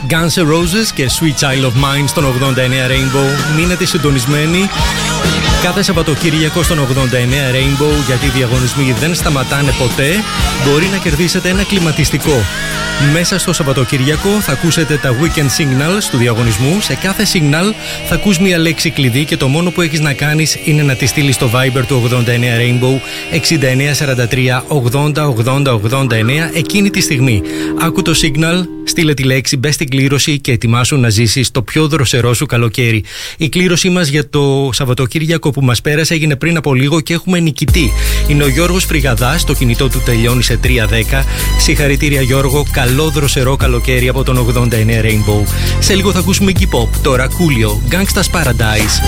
Guns N' Roses και Sweet Child of Mine στον 89 Rainbow. Μείνετε συντονισμένοι κάθε Σαββατοκύριακο στον 89 Rainbow, γιατί οι διαγωνισμοί δεν σταματάνε ποτέ. Μπορεί να κερδίσετε ένα κλιματιστικό. Μέσα στο Σαββατοκύριακο θα ακούσετε τα Weekend Signals του διαγωνισμού. Σε κάθε signal θα ακούς μία λέξη κλειδί και το μόνο που έχεις να κάνεις είναι να τη στείλεις στο Viber του 89 Rainbow 6943 80 80 89 εκείνη τη στιγμή. Άκου το signal, στείλε τη λέξη, μπες στην κλήρωση και ετοιμάσου να ζήσεις το πιο δροσερό σου καλοκαίρι. Η κλήρωσή μας για το Σαββατοκύριακο που μας πέρασε έγινε πριν από λίγο και έχουμε νικητή. Είναι ο Γιώργος Φρυγαδάς, το κινητό του τελειώνει σε 310. Συγχαρητήρια Γιώργο, καλό δροσερό καλοκαίρι από τον 89 Rainbow. Σε λίγο θα ακούσουμε Iggy Pop, τώρα Coolio, Gangsta's Paradise.